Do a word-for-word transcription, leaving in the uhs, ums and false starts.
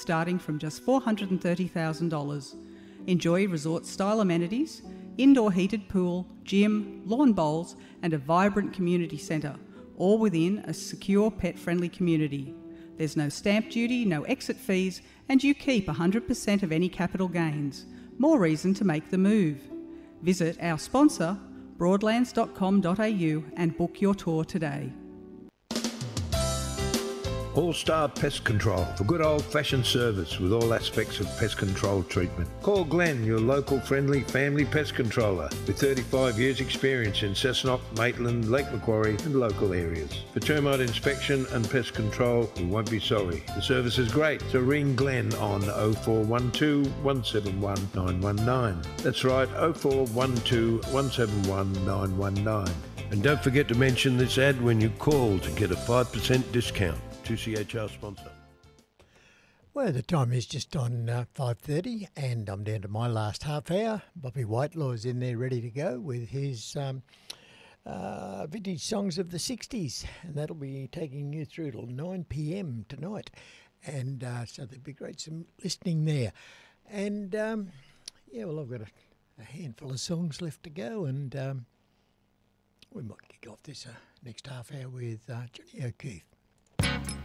starting from just four hundred thirty thousand dollars. Enjoy resort-style amenities, indoor heated pool, gym, lawn bowls and a vibrant community centre, all within a secure pet-friendly community. There's no stamp duty, no exit fees, and you keep one hundred percent of any capital gains. More reason to make the move. Visit our sponsor, broadlands dot com dot a u, and book your tour today. All-Star Pest Control for good old-fashioned service with all aspects of pest control treatment. Call Glenn, your local friendly family pest controller with thirty-five years experience in Cessnock, Maitland, Lake Macquarie and local areas. For termite inspection and pest control, you won't be sorry. The service is great, so ring Glenn on oh four one two, one seven one, nine one nine. That's right, oh four one two, one seven one, nine one nine. And don't forget to mention this ad when you call to get a five percent discount. two C H R sponsor. Well, the time is just on uh, five thirty and I'm down to my last half hour. Bobby Whitelaw's in there ready to go with his um, uh, vintage songs of the sixties, and that'll be taking you through till nine p.m. tonight. And uh, so there'll be great some listening there. And um, yeah, well, I've got a, a handful of songs left to go, and um, we might kick off this uh, next half hour with uh, Johnny O'Keefe.